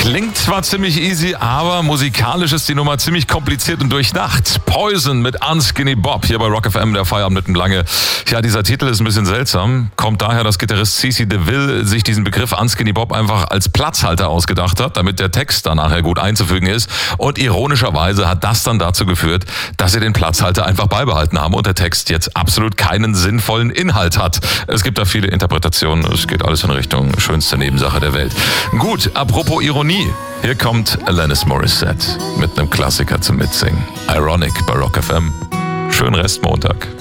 Klingt zwar ziemlich easy, aber musikalisch ist die Nummer ziemlich kompliziert und durchdacht. Poison mit Unskinny Bob hier bei Rock FM, der Feierabend mit dem Lange. Ja, dieser Titel ist ein bisschen seltsam. Kommt daher, dass Gitarrist CeCe DeVille sich diesen Begriff Unskinny Bob einfach als Platzhalter ausgedacht hat, damit der Text dann nachher gut einzufügen ist. Und ironischerweise hat das dann dazu geführt, dass sie den Platzhalter einfach beibehalten haben und der Text jetzt absolut keinen sinnvollen Inhalt hat. Es gibt da viele Interpretationen. Es geht alles in Richtung schönste Nebensache der Welt. Gut, apropos Ironie. Hier kommt Alanis Morissette mit einem Klassiker zum Mitsingen. Ironic bei Rock FM. Schönen Restmontag.